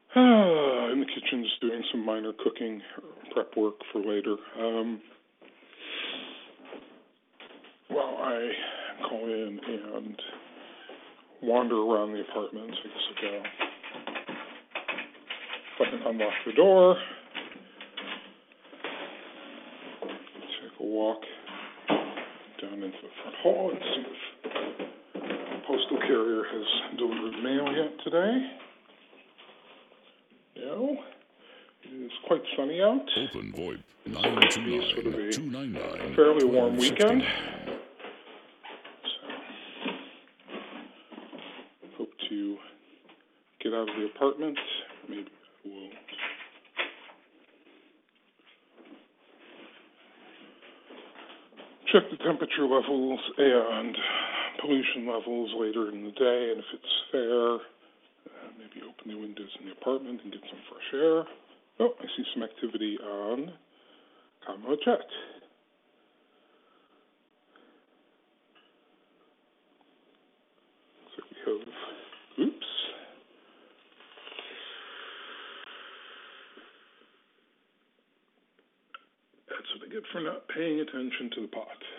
In the kitchen, just doing some minor cooking prep work for later. Well, I call in and wander around the apartment, take a cigar. If I can unlock the door, take a walk down into the front hall and see if the postal carrier has delivered mail yet today. No. It is quite sunny out. Open VoIP Sort of a 929-299. fairly warm weekend. So, hope to get out of the apartment. Maybe I will check the temperature levels and pollution levels later in the day, and if it's fair, maybe open the windows in the apartment and get some fresh air. Oh, I see some activity on Combo Chat. So we have, oops. That's what I get for not paying attention to the pot.